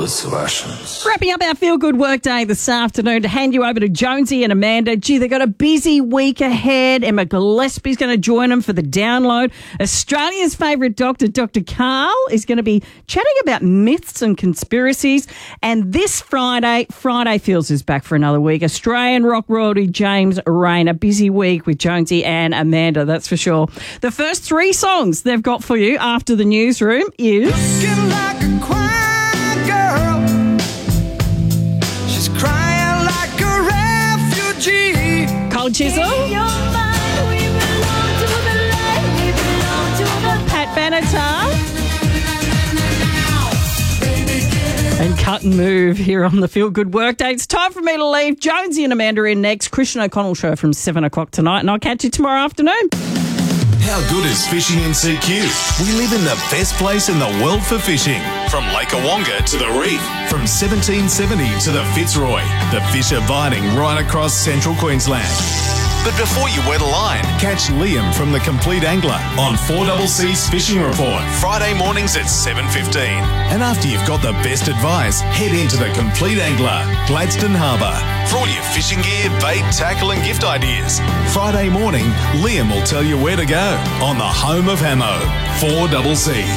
Lawless Russians. Wrapping up our Feel Good Workday this afternoon to hand you over to Jonesy and Amanda. Gee, they've got a busy week ahead. Emma Gillespie's going to join them for the download. Australia's favourite doctor, Dr. Carl, is going to be chatting about myths and conspiracies. And this Friday Feels is back for another week. Australian rock royalty James Rayner. Busy week with Jonesy and Amanda, that's for sure. The first three songs they've got for you after the newsroom is... Looking like a quiet girl. She's crying like a refugee. Cold Chisel. Pat Benatar. And Cut and Move here on the Feel Good Workday. It's time for me to leave. Jonesy and Amanda in next. Christian O'Connell show from 7 o'clock tonight, and I'll catch you tomorrow afternoon. How good is fishing in CQ? We live in the best place in the world for fishing. From Lake Awonga to the reef, from 1770 to the Fitzroy, the fish are biting right across central Queensland. But before you wet a line, catch Liam from The Complete Angler on 4CC's Fishing Report, Friday mornings at 7:15. And after you've got the best advice, head into The Complete Angler, Gladstone Harbour, for all your fishing gear, bait, tackle and gift ideas. Friday morning, Liam will tell you where to go on the home of Hamo, 4CC.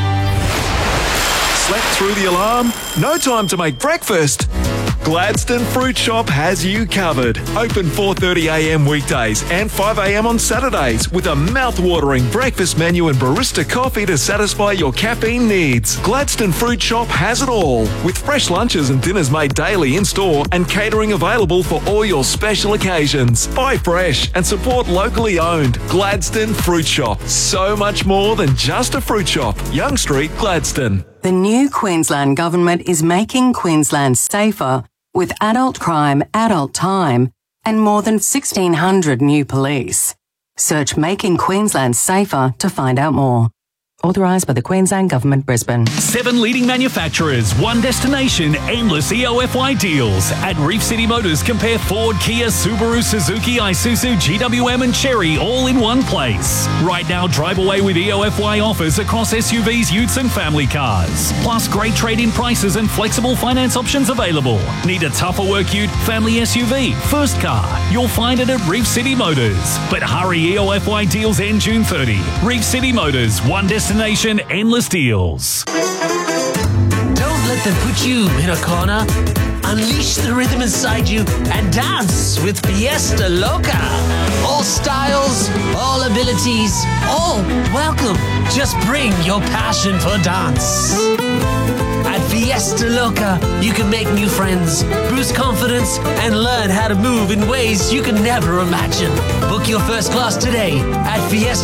Slept through the alarm? No time to make breakfast? Gladstone Fruit Shop has you covered. Open 4:30am weekdays and 5am on Saturdays with a mouth-watering breakfast menu and barista coffee to satisfy your caffeine needs. Gladstone Fruit Shop has it all, with fresh lunches and dinners made daily in-store and catering available for all your special occasions. Buy fresh and support locally owned. Gladstone Fruit Shop. So much more than just a fruit shop. Young Street, Gladstone. The new Queensland Government is making Queensland safer with adult crime, adult time, and more than 1,600 new police. Search Making Queensland Safer to find out more. Authorised by the Queensland Government, Brisbane. 7 leading manufacturers, one destination, endless EOFY deals. At Reef City Motors, compare Ford, Kia, Subaru, Suzuki, Isuzu, GWM and Chery all in one place. Right now, drive away with EOFY offers across SUVs, utes and family cars. Plus, great trade-in prices and flexible finance options available. Need a tougher work ute, family SUV, first car? You'll find it at Reef City Motors. But hurry, EOFY deals end June 30. Reef City Motors, one destination, endless deals. Don't let them put you in a corner. Unleash the rhythm inside you and dance with Fiesta Loca. All styles, all abilities, all welcome. Just bring your passion for dance. At Fiesta Loca, you can make new friends, boost confidence, and learn how to move in ways you can never imagine. Book your first class today at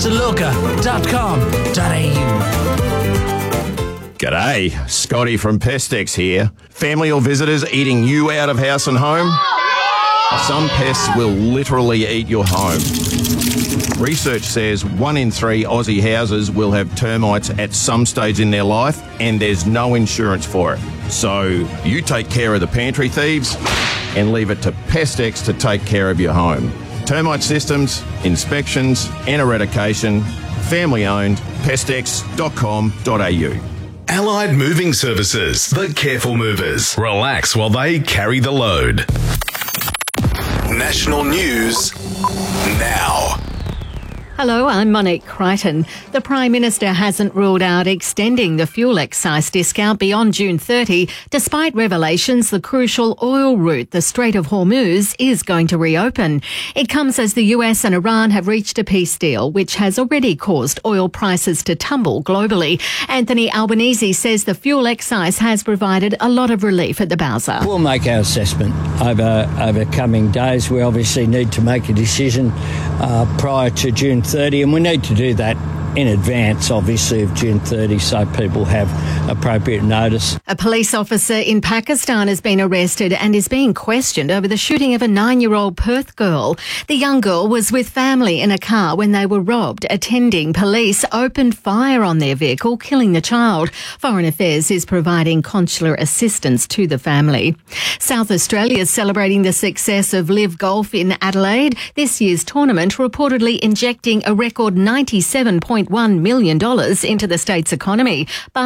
fiestaloca.com.au. G'day, Scotty from Pestex here. Family or visitors eating you out of house and home? Some pests will literally eat your home. Research says 1 in 3 Aussie houses will have termites at some stage in their life, and there's no insurance for it. So you take care of the pantry thieves and leave it to Pestex to take care of your home. Termite systems, inspections and eradication. Family owned. Pestex.com.au. Allied Moving Services, the careful movers. Relax while they carry the load. National news now. Hello, I'm Monique Crichton. The Prime Minister hasn't ruled out extending the fuel excise discount beyond June 30, despite revelations the crucial oil route, the Strait of Hormuz, is going to reopen. It comes as the US and Iran have reached a peace deal, which has already caused oil prices to tumble globally. Anthony Albanese says the fuel excise has provided a lot of relief at the Bowser. We'll make our assessment over coming days. We obviously need to make a decision prior to June 30, and we need to do that in advance, obviously, of June 30, so people have appropriate notice. A police officer in Pakistan has been arrested and is being questioned over the shooting of a 9-year-old Perth girl. The young girl was with family in a car when they were robbed. Attending police opened fire on their vehicle, killing the child. Foreign Affairs is providing consular assistance to the family. South Australia is celebrating the success of Live Golf in Adelaide. This year's tournament reportedly injecting a record $97.1 million into the state's economy. But there's still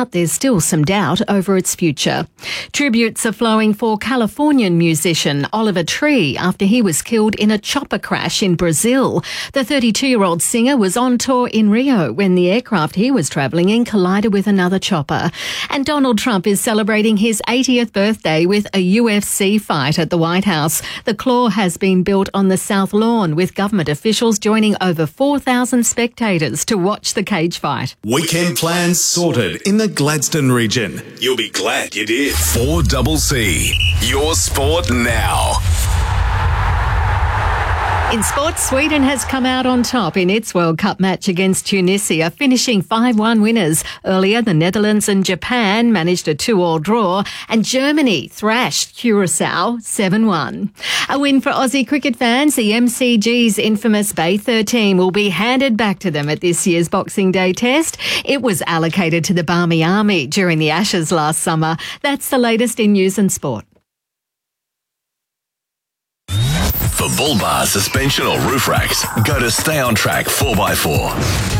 still some doubt over its future. Tributes are flowing for Californian musician Oliver Tree after he was killed in a chopper crash in Brazil. The 32-year-old singer was on tour in Rio when the aircraft he was travelling in collided with another chopper. And Donald Trump is celebrating his 80th birthday with a UFC fight at the White House. The Claw has been built on the South Lawn, with government officials joining over 4,000 spectators to watch the cage fight. Weekend plans sorted in the Gladstone region. You'll be glad you did. 4CC, your sport now. In sports, Sweden has come out on top in its World Cup match against Tunisia, finishing 5-1 winners. Earlier, the Netherlands and Japan managed a 2-2 draw, and Germany thrashed Curacao 7-1. A win for Aussie cricket fans. The MCG's infamous Bay 13 will be handed back to them at this year's Boxing Day test. It was allocated to the Barmy Army during the Ashes last summer. That's the latest in news and sport. For bull bars, suspension or roof racks, go to Stay On Track 4x4.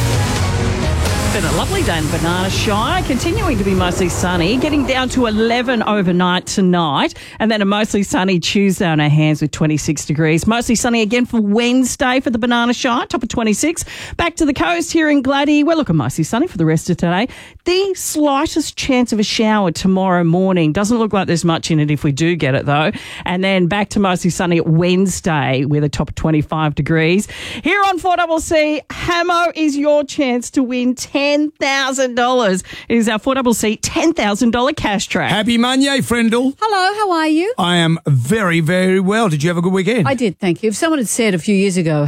Been a lovely day in Banana Shire, continuing to be mostly sunny, getting down to 11 overnight tonight, and then a mostly sunny Tuesday on our hands with 26 degrees. Mostly sunny again for Wednesday for the Banana Shire, top of 26. Back to the coast here in Gladdy, we're looking mostly sunny for the rest of today. The slightest chance of a shower tomorrow morning. Doesn't look like there's much in it if we do get it though. And then back to mostly sunny Wednesday with a top of 25 degrees. Here on 4CC, Hamo is your chance to win $10,000. It is our 4CC $10,000 cash track. Happy Monday, Frendel. Hello, how are you? I am very, very well. Did you have a good weekend? I did, thank you. If someone had said a few years ago,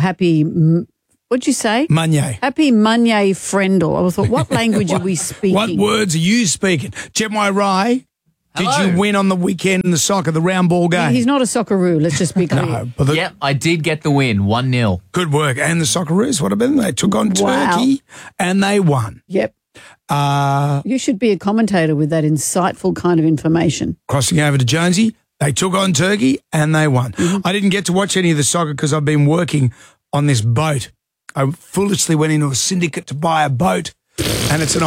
what'd you say? Monday. Happy Monday, Frendel. I thought, what language are we speaking? What words are you speaking? Jemai Rai, did you win on the weekend in the soccer, the round ball game? He's not a Socceroo, let's just be clear. No, but Yep, I did get the win, 1-0. Good work. And the Socceroos, what about them? They took on Turkey and they won. Yep. You should be a commentator with that insightful kind of information. Crossing over to Jonesy, they took on Turkey and they won. Mm-hmm. I didn't get to watch any of the soccer because I've been working on this boat. I foolishly went into a syndicate to buy a boat, and it's an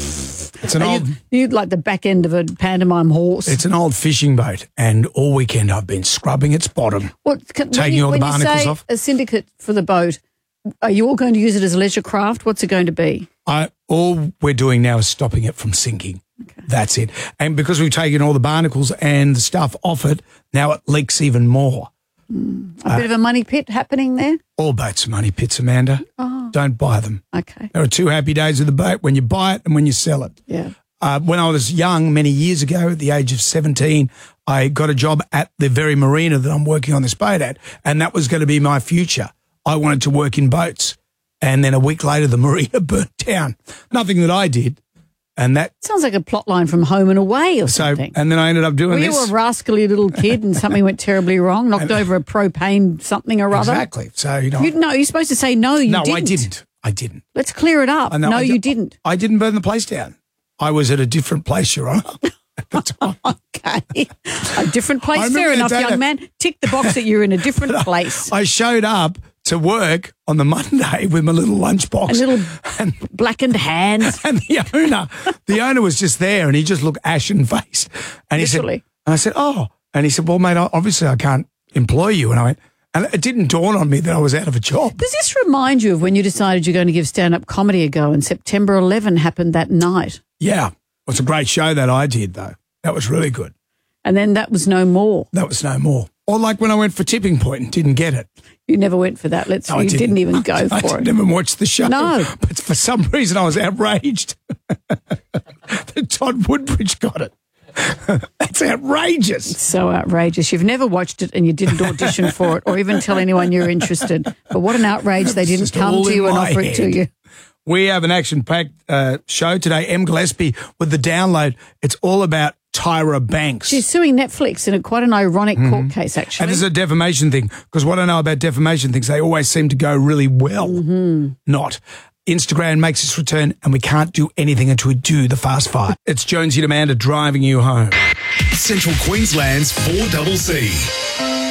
old... You'd like the back end of a pantomime horse. It's an old fishing boat, and all weekend I've been scrubbing its bottom, taking all the barnacles off. A syndicate for the boat, are you all going to use it as a leisure craft? What's it going to be? All we're doing now is stopping it from sinking. Okay. That's it. And because we've taken all the barnacles and the stuff off it, now it leaks even more. A bit of a money pit happening there? All boats are money pits, Amanda. Oh. Don't buy them. Okay. There are two happy days of the boat, when you buy it and when you sell it. Yeah. When I was young, many years ago, at the age of 17, I got a job at the very marina that I'm working on this boat at, and that was going to be my future. I wanted to work in boats. And then a week later, the marina burnt down. Nothing that I did. And that sounds like a plot line from Home and Away or something. And then I ended up doing this. Were you a rascally little kid and something went terribly wrong, knocked over a propane something or other? Exactly. So, you're supposed to say no, you didn't. No, I didn't. Let's clear it up. No, you didn't. I didn't burn the place down. I was at a different place, Your Honour, at the time. Okay. A different place, fair enough, young man. Tick the box that you're in a different place. I showed up to work on the Monday with my little lunchbox. And little blackened hands. And the owner was just there, and he just looked ashen-faced. And he said, and I said, oh. And he said, well, mate, obviously I can't employ you. And I went, and it didn't dawn on me that I was out of a job. Does this remind you of when you decided you're going to give stand-up comedy a go and September 11 happened that night? Yeah. It was a great show that I did, though. That was really good. And then that was no more. That was no more. Or like when I went for Tipping Point and didn't get it. You never went for that. You didn't even go for it. I didn't even watch the show. No. But for some reason I was outraged that Todd Woodbridge got it. That's outrageous. It's so outrageous. You've never watched it and you didn't audition for it or even tell anyone you're interested. But what an outrage they didn't come to you and offer it to you. We have an action-packed show today. Em Gillespie with The Download. It's all about Tyra Banks. She's suing Netflix in quite an ironic court case, actually. And this is a defamation thing, because what I know about defamation things, they always seem to go really well. Not. Instagram makes its return, and we can't do anything until we do the fast five. It's Jonesy and Amanda driving you home. Central Queensland's 4CC.